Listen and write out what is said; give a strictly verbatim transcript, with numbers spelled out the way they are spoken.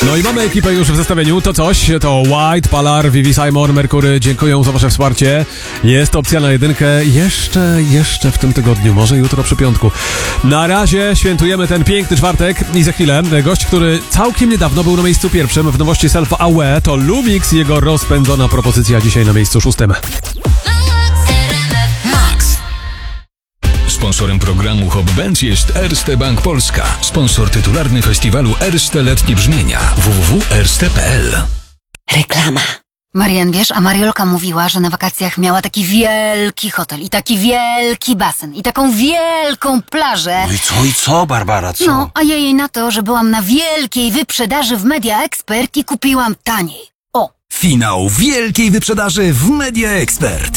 No i mamy ekipę już w zestawieniu. To coś, to White, Palar, Vivi, Simon, Merkury. Dziękuję za wasze wsparcie. Jest opcja na jedynkę jeszcze, jeszcze w tym tygodniu, może jutro przy piątku. Na razie świętujemy ten piękny czwartek i za chwilę gość, który całkiem niedawno był na miejscu pierwszym w nowości Self Aware, to Lumix i jego rozpędzona propozycja dzisiaj na miejscu szóstym. Sponsorem programu Hop Benz jest Erste Bank Polska. Sponsor tytularny festiwalu Erste Letnie Brzmienia. w w w kropka erste kropka p l. Reklama. Marian, wiesz, a Mariolka mówiła, że na wakacjach miała taki wielki hotel i taki wielki basen i taką wielką plażę. No i co, i co, Barbara, co? No, a ja jej na to, że byłam na wielkiej wyprzedaży w Media Expert i kupiłam taniej. O! Finał wielkiej wyprzedaży w Media Expert.